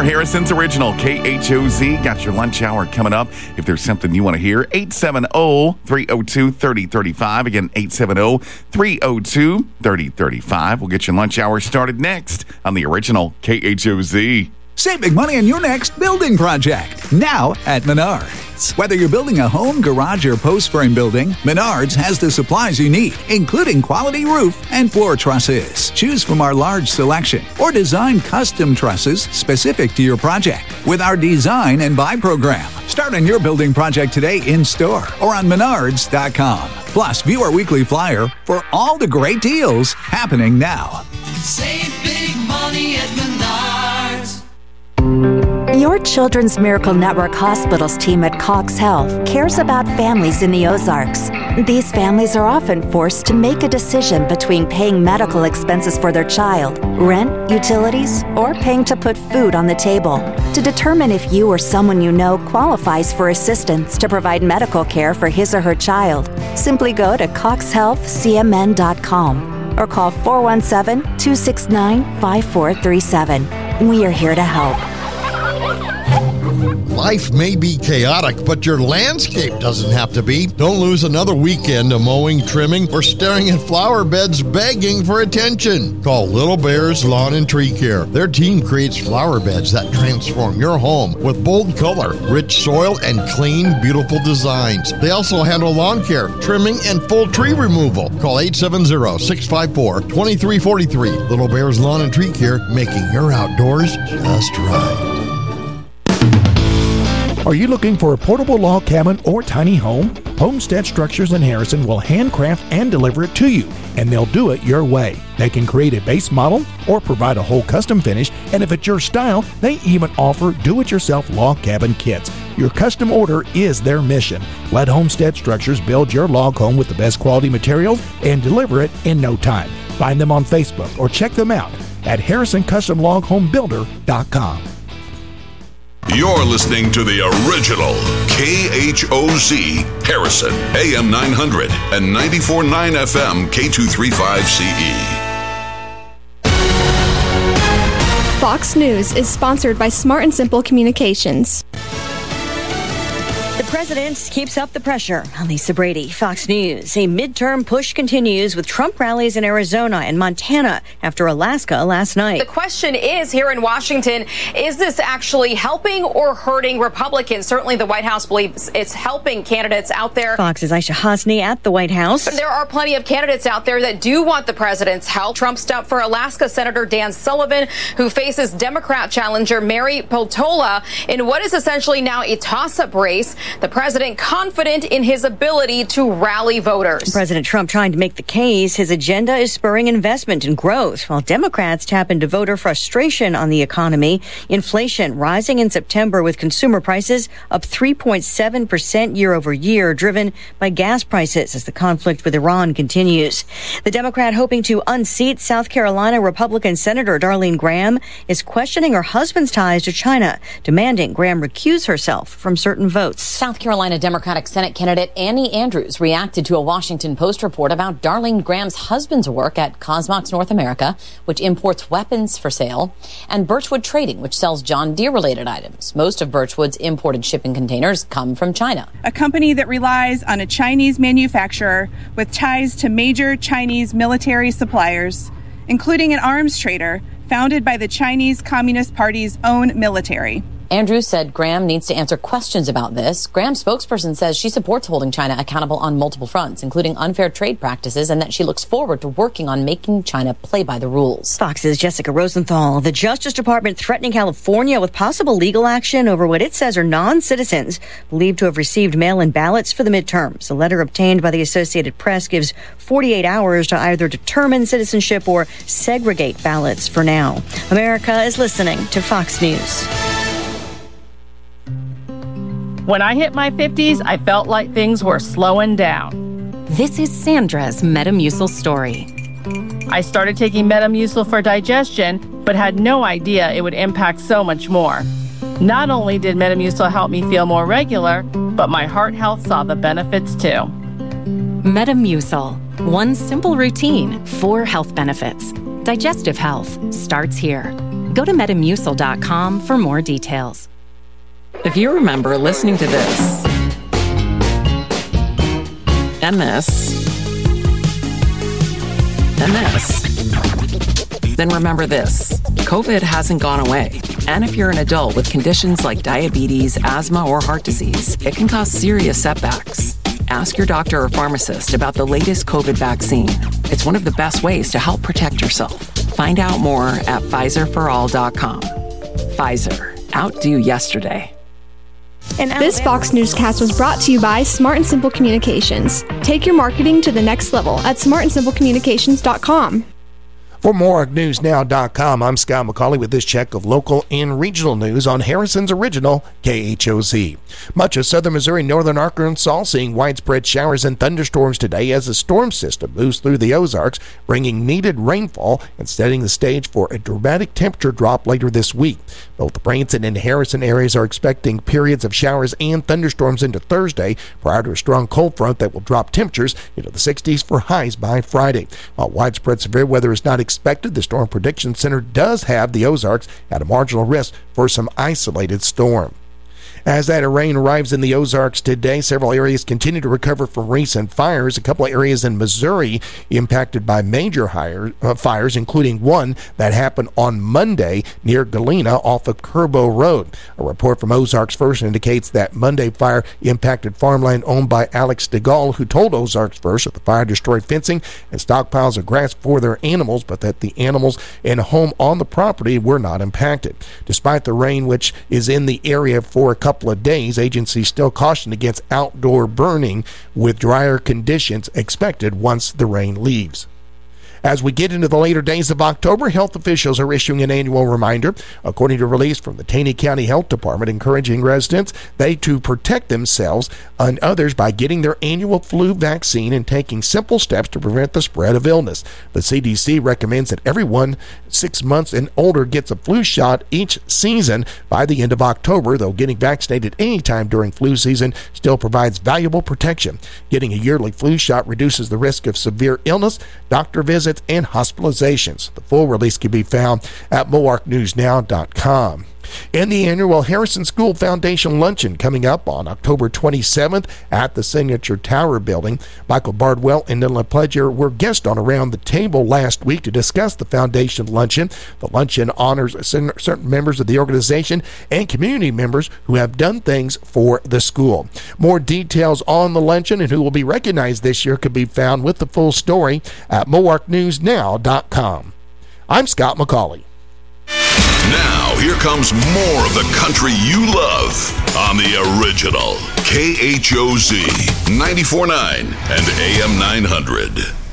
Harrison's original KHOZ. Got your lunch hour coming up. If there's something you want to hear, 870-302-3035. Again, 870-302-3035. We'll get your lunch hour started next on the original KHOZ. Save big money on your next building project, now at Menards. Whether you're building a home, garage, or post-frame building, Menards has the supplies you need, including quality roof and floor trusses. Choose from our large selection or design custom trusses specific to your project with our Design and Buy program. Start on your building project today in-store or on Menards.com. Plus, view our weekly flyer for all the great deals happening now. Save big money at Menards. Your Children's Miracle Network Hospitals team at Cox Health cares about families in the Ozarks. These families are often forced to make a decision between paying medical expenses for their child, rent, utilities, or paying to put food on the table. To determine if you or someone you know qualifies for assistance to provide medical care for his or her child, simply go to coxhealthcmn.com or call 417-269-5437. We are here to help. Life may be chaotic, but your landscape doesn't have to be. Don't lose another weekend of mowing, trimming, or staring at flower beds begging for attention. Call Little Bears Lawn and Tree Care. Their team creates flower beds that transform your home with bold color, rich soil, and clean, beautiful designs. They also handle lawn care, trimming, and full tree removal. Call 870-654-2343. Little Bears Lawn and Tree Care, making your outdoors just right. Are you looking for a portable log cabin or tiny home? Homestead Structures in Harrison will handcraft and deliver it to you, and they'll do it your way. They can create a base model or provide a whole custom finish, and if it's your style, they even offer do-it-yourself log cabin kits. Your custom order is their mission. Let Homestead Structures build your log home with the best quality materials and deliver it in no time. Find them on Facebook or check them out at HarrisonCustomLogHomeBuilder.com. You're listening to the original KHOZ Harrison, AM 900 and 94.9 FM K235CE. Fox News is sponsored by Smart and Simple Communications. The president keeps up the pressure. I'm Lisa Brady, Fox News. A midterm push continues with Trump rallies in Arizona and Montana after Alaska last night. The question is here in Washington, is this actually helping or hurting Republicans? Certainly the White House believes it's helping candidates out there. Fox's Aisha Hasni at the White House. But there are plenty of candidates out there that do want the president's help. Trump stumped for Alaska Senator Dan Sullivan, who faces Democrat challenger Mary Peltola in what is essentially now a toss-up race. The president confident in his ability to rally voters. President Trump trying to make the case his agenda is spurring investment and growth, while Democrats tap into voter frustration on the economy. Inflation rising in September with consumer prices up 3.7% year over year, driven by gas prices as the conflict with Iran continues. The Democrat hoping to unseat South Carolina Republican Senator Darlene Graham is questioning her husband's ties to China, demanding Graham recuse herself from certain votes. South Carolina Democratic Senate candidate Annie Andrews reacted to a Washington Post report about Darlene Graham's husband's work at Cosmox North America, which imports weapons for sale, and Birchwood Trading, which sells John Deere-related items. Most of Birchwood's imported shipping containers come from China. A company that relies on a Chinese manufacturer with ties to major Chinese military suppliers, including an arms trader founded by the Chinese Communist Party's own military. Andrews said Graham needs to answer questions about this. Graham's spokesperson says she supports holding China accountable on multiple fronts, including unfair trade practices, and that she looks forward to working on making China play by the rules. Fox's Jessica Rosenthal. The Justice Department threatening California with possible legal action over what it says are non-citizens believed to have received mail-in ballots for the midterms. A letter obtained by the Associated Press gives 48 hours to either determine citizenship or segregate ballots for now. America is listening to Fox News. When I hit my 50s, I felt like things were slowing down. This is Sandra's Metamucil story. I started taking Metamucil for digestion, but had no idea it would impact so much more. Not only did Metamucil help me feel more regular, but my heart health saw the benefits too. Metamucil. One simple routine, 4 health benefits. Digestive health starts here. Go to Metamucil.com for more details. If you remember listening to this, and this, and this, then remember this. COVID hasn't gone away. And if you're an adult with conditions like diabetes, asthma, or heart disease, it can cause serious setbacks. Ask your doctor or pharmacist about the latest COVID vaccine. It's one of the best ways to help protect yourself. Find out more at PfizerForAll.com. Pfizer. Outdo yesterday. This Fox Newscast was brought to you by Smart and Simple Communications. Take your marketing to the next level at smartandsimplecommunications.com. For more at newsnow.com, I'm Scott McCauley with this check of local and regional news on Harrison's original KHOZ. Much of southern Missouri and northern Arkansas seeing widespread showers and thunderstorms today as the storm system moves through the Ozarks, bringing needed rainfall and setting the stage for a dramatic temperature drop later this week. Both the Branson and Harrison areas are expecting periods of showers and thunderstorms into Thursday prior to a strong cold front that will drop temperatures into the 60s for highs by Friday. While widespread severe weather is not expected, the Storm Prediction Center does have the Ozarks at a marginal risk for some isolated storm. As that rain arrives in the Ozarks today, several areas continue to recover from recent fires. A couple of areas in Missouri impacted by major fires, including one that happened on Monday near Galena off of Kerbo Road. A report from Ozarks First indicates that Monday fire impacted farmland owned by Alex DeGaulle, who told Ozarks First that the fire destroyed fencing and stockpiles of grass for their animals, but that the animals and a home on the property were not impacted. Despite the rain, which is in the area for a couple of days, agencies still caution against outdoor burning, with drier conditions expected once the rain leaves. As we get into the later days of October, health officials are issuing an annual reminder, according to a release from the Taney County Health Department, encouraging residents to protect themselves and others by getting their annual flu vaccine and taking simple steps to prevent the spread of illness. The CDC recommends that everyone 6 months and older gets a flu shot each season by the end of October, though getting vaccinated anytime during flu season still provides valuable protection. Getting a yearly flu shot reduces the risk of severe illness, doctor visits, and hospitalizations. The full release can be found at MoarkNewsNow.com. And the annual Harrison School Foundation Luncheon coming up on October 27th at the Signature Tower Building. Michael Bardwell and Nilla Pledger were guests on Around the Table last week to discuss the Foundation Luncheon. The luncheon honors certain members of the organization and community members who have done things for the school. More details on the luncheon and who will be recognized this year can be found with the full story at MoarkNewsNow.com. I'm Scott McCauley. Now, here comes more of the country you love on the original KHOZ 94.9 and AM 900.